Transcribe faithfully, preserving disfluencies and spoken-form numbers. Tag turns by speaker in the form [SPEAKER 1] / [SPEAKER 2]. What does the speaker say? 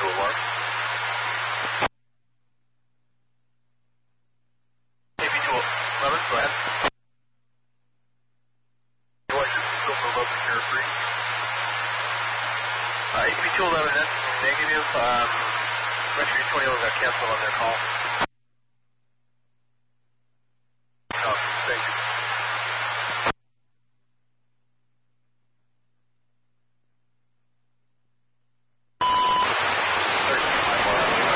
[SPEAKER 1] to alarm. A B two eleven, go ahead. You want to go for low secure three. Uh, A B two eleven, that's negative. Um, Mercury twenty-one got canceled on their call.